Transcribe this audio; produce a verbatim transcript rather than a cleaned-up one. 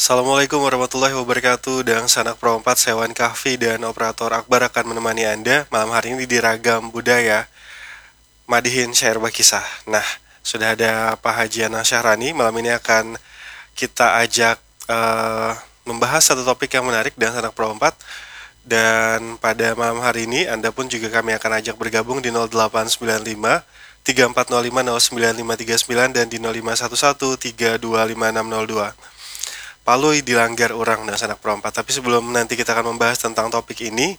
Assalamualaikum warahmatullahi wabarakatuh. Dan sanak perempat Sewan Kahfi dan operator Akbar akan menemani Anda malam hari ini di Ragam Budaya Madihin Syair Bakisah. Nah, sudah ada Pak Haji Ana Syahrani. Malam ini akan kita ajak eh, membahas satu topik yang menarik dan sanak perempat. Dan pada malam hari ini Anda pun juga kami akan ajak bergabung di nol delapan sembilan lima tiga empat nol lima nol sembilan lima tiga sembilan dan di nol lima satu satu tiga dua lima enam nol dua. Palui dilanggar orang dan sanak perempat. Tapi sebelum nanti kita akan membahas tentang topik ini,